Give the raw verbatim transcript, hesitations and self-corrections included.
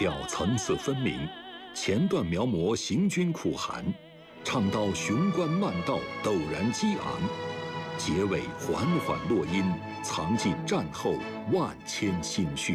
调层次分明，前段描摹行军苦寒，唱到雄关漫道陡然激昂，结尾缓缓落音，藏进战后万千心绪。